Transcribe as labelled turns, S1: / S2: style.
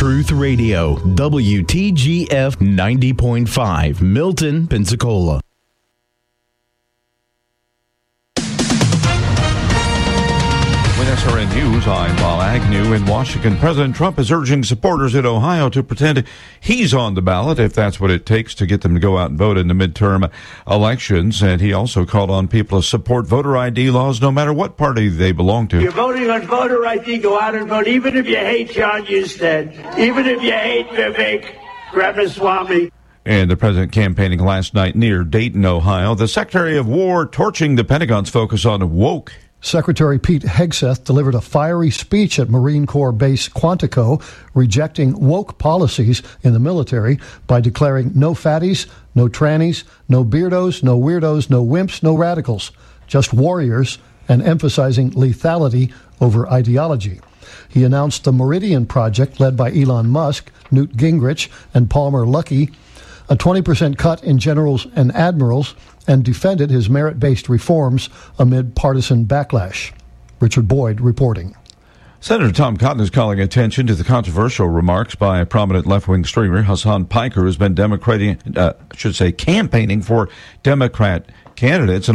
S1: Truth Radio, WTGF 90.5, Milton, Pensacola.
S2: With SRN News, I'm Bob Agnew. In Washington, President Trump is urging supporters in Ohio to pretend he's on the ballot if that's what it takes to get them to go out and vote in the midterm elections. And he also called on people to support voter ID laws no matter what party they belong to.
S3: You're voting on voter ID, go out and vote, even if you hate John Husted, even if you hate Vivek Ramaswamy.
S2: And the president campaigning last night near Dayton, Ohio. The Secretary of War torching the Pentagon's focus on woke.
S4: Secretary Pete Hegseth delivered a fiery speech at Marine Corps Base Quantico, rejecting woke policies in the military by declaring no fatties, no trannies, no beardos, no weirdos, no wimps, no radicals, just warriors, and emphasizing lethality over ideology. He announced the Meridian Project, led by Elon Musk, Newt Gingrich, and Palmer Luckey, a 20% cut in generals and admirals, and defended his merit-based reforms amid partisan backlash. Richard Boyd reporting.
S2: Senator Tom Cotton is calling attention to the controversial remarks by a prominent left-wing streamer, Hassan Piker, who's been campaigning for Democrat candidates.